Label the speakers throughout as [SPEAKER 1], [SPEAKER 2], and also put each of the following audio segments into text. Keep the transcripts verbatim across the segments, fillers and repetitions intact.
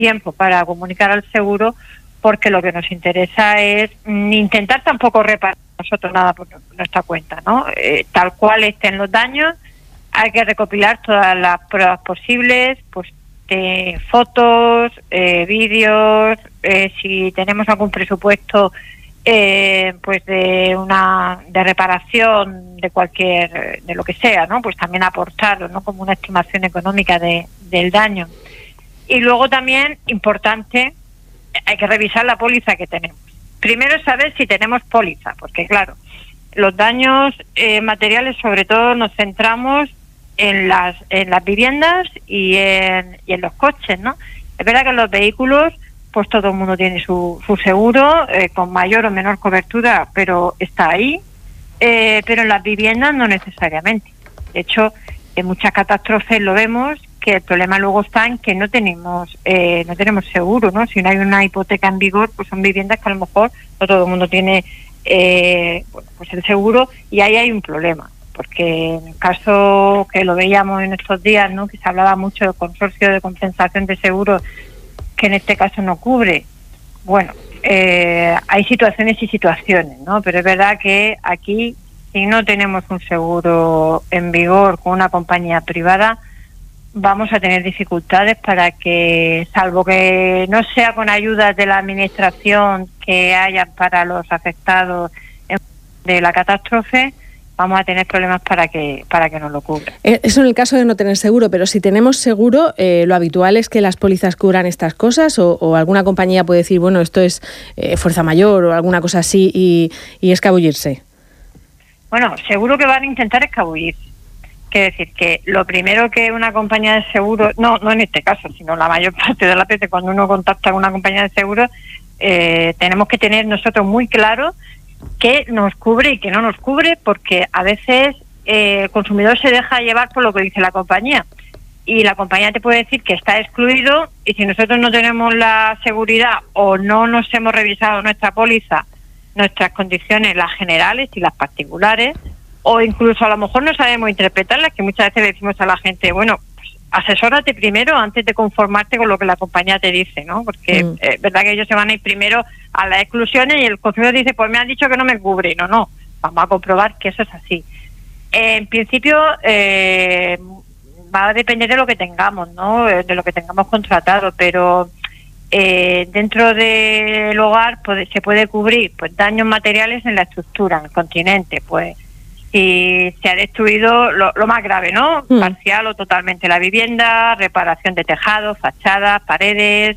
[SPEAKER 1] tiempo para comunicar al seguro, porque lo que nos interesa es mm, intentar tampoco reparar nosotros nada por nuestra cuenta, ¿no? Eh, tal cual estén los daños, hay que recopilar todas las pruebas posibles, pues de fotos, eh, vídeos, eh, si tenemos algún presupuesto eh, pues de una de reparación de cualquier, de lo que sea, ¿no? Pues también aportarlo, ¿no? Como una estimación económica de, del daño. Y luego también, importante, hay que revisar la póliza que tenemos. Primero saber si tenemos póliza, porque claro, los daños eh, materiales sobre todo nos centramos en las en las viviendas y en, y en los coches, ¿no? Es verdad que en los vehículos pues todo el mundo tiene su, su seguro, eh, con mayor o menor cobertura, pero está ahí, eh, pero en las viviendas no necesariamente. De hecho, en muchas catástrofes lo vemos, que el problema luego está en que no tenemos eh, no tenemos seguro, ¿no? Si no hay una hipoteca en vigor, pues son viviendas que a lo mejor no todo el mundo tiene eh, bueno, pues el seguro, y ahí hay un problema, porque en el caso que lo veíamos en estos días, ¿no? Que se hablaba mucho del consorcio de compensación de seguros, que en este caso no cubre. Bueno, eh, hay situaciones y situaciones, ¿no? Pero es verdad que aquí, si no tenemos un seguro en vigor con una compañía privada, vamos a tener dificultades para que, salvo que no sea con ayudas de la administración que haya para los afectados de la catástrofe, vamos a tener problemas para que para que nos lo cubra.
[SPEAKER 2] Eso en el caso de no tener seguro, pero si tenemos seguro, eh, ¿lo habitual es que las pólizas cubran estas cosas o, o alguna compañía puede decir, bueno, esto es eh, fuerza mayor o alguna cosa así y, y escabullirse?
[SPEAKER 1] Bueno, seguro que van a intentar escabullirse. Quiere decir que lo primero que una compañía de seguros, no no en este caso, sino la mayor parte de las veces cuando uno contacta con una compañía de seguros, eh, tenemos que tener nosotros muy claro qué nos cubre y qué no nos cubre, porque a veces eh, el consumidor se deja llevar por lo que dice la compañía, y la compañía te puede decir que está excluido, y si nosotros no tenemos la seguridad o no nos hemos revisado nuestra póliza, nuestras condiciones, las generales y las particulares, o incluso a lo mejor no sabemos interpretarlas, que muchas veces le decimos a la gente, bueno, pues asesórate primero antes de conformarte con lo que la compañía te dice, ¿no? Porque mm. es verdad que ellos se van a ir primero a las exclusiones y el consumidor dice, pues me han dicho que no me cubre. No, no, vamos a comprobar que eso es así. Eh, en principio eh, va a depender de lo que tengamos, ¿no? De lo que tengamos contratado, pero eh, dentro del hogar puede, se puede cubrir pues daños materiales en la estructura, en el continente, pues si se ha destruido lo, lo más grave, ¿no? Mm. Parcial o totalmente la vivienda, reparación de tejados, fachadas, paredes,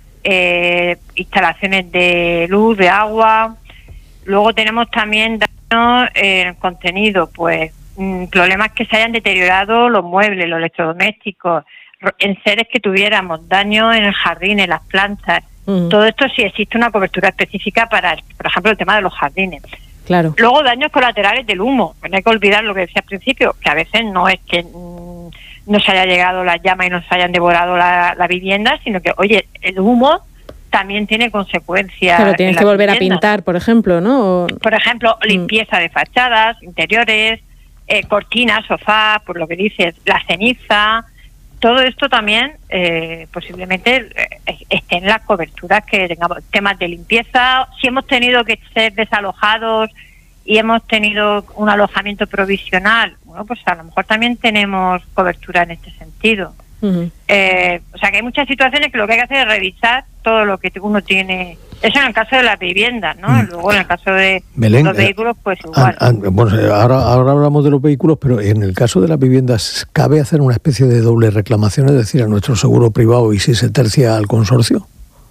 [SPEAKER 1] eh, instalaciones de luz, de agua. Luego tenemos también daños en el contenido, pues mmm, problemas que se hayan deteriorado los muebles, los electrodomésticos, en seres que tuviéramos daño en el jardín, en las plantas. Mm. Todo esto sí existe una cobertura específica para, por ejemplo, el tema de los jardines.
[SPEAKER 2] Claro.
[SPEAKER 1] Luego, daños colaterales del humo. No hay que olvidar lo que decía al principio, que a veces no es que mmm, no se haya llegado las llamas y no se hayan devorado la, la vivienda, sino que, oye, el humo también tiene consecuencias.
[SPEAKER 2] Claro, tienes que volver
[SPEAKER 1] viviendas.
[SPEAKER 2] a pintar, por ejemplo, ¿no? O...
[SPEAKER 1] Por ejemplo, limpieza mm. de fachadas, interiores, eh, cortinas, sofás, por lo que dices, la ceniza. Todo esto también eh, posiblemente eh, esté en las coberturas que tengamos. Temas de limpieza, si hemos tenido que ser desalojados y hemos tenido un alojamiento provisional, bueno, pues a lo mejor también tenemos cobertura en este sentido. Uh-huh. Eh, o sea que hay muchas situaciones que lo que hay que hacer es revisar todo lo que uno tiene. Eso en el caso de las viviendas, ¿no? Mm. Luego en el caso de Belén, los vehículos, pues igual.
[SPEAKER 3] Ah, ah, bueno, ahora, ahora hablamos de los vehículos, pero en el caso de las viviendas, ¿cabe hacer una especie de doble reclamación, es decir, a nuestro seguro privado y si se tercia al consorcio?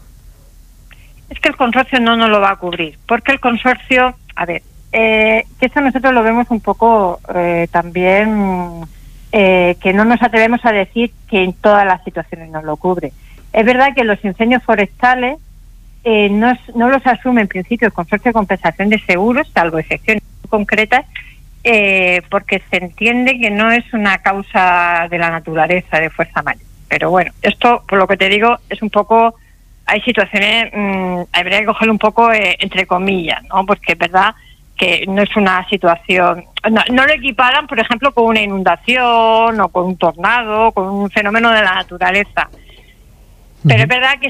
[SPEAKER 1] Es que el consorcio no nos lo va a cubrir, porque el consorcio, a ver, eh, que eso nosotros lo vemos un poco eh, también, eh, que no nos atrevemos a decir que en todas las situaciones nos lo cubre. Es verdad que los incendios forestales Eh, no, no los asume en principio el Consorcio de Compensación de Seguros, salvo excepciones concretas, eh, porque se entiende que no es una causa de la naturaleza de fuerza mayor. Pero bueno, esto, por lo que te digo, es un poco, hay situaciones, mmm, habría que cogerlo un poco eh, entre comillas, ¿no? Porque es verdad que no es una situación, no, no lo equiparan, por ejemplo, con una inundación o con un tornado, con un fenómeno de la naturaleza. Pero uh-huh. es verdad que